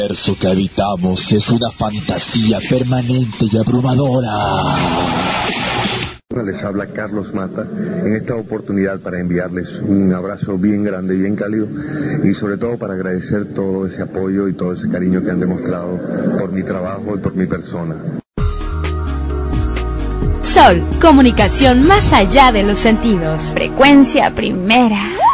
universo que habitamos es una fantasía permanente y abrumadora. Les habla Carlos Mata en esta oportunidad para enviarles un abrazo bien grande y bien cálido y sobre todo para agradecer todo ese apoyo y todo ese cariño que han demostrado por mi trabajo y por mi persona. Sol, comunicación más allá de los sentidos. Frecuencia primera.